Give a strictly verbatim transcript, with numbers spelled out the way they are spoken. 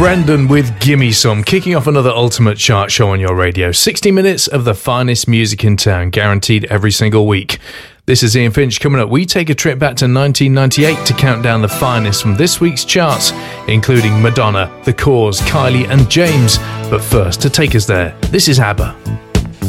Brendan with Gimme Some, kicking off another Ultimate Chart show on your radio. sixty minutes of the finest music in town, guaranteed every single week. This is Ian Finch. Coming up, we take a trip back to nineteen ninety-eight to count down the finest from this week's charts, including Madonna, The Cause, Kylie and James. But first, to take us there, this is ABBA.